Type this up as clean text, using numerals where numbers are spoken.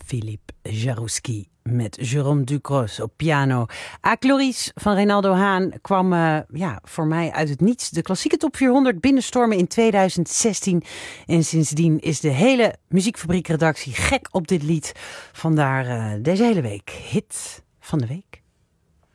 Philippe Jarouski met Jérôme Ducros op piano. Acloris van Reynaldo Haan kwam voor mij uit het niets de klassieke top 400 binnenstormen in 2016. En sindsdien is de hele muziekfabriekredactie gek op dit lied. Vandaar deze hele week hit van de week.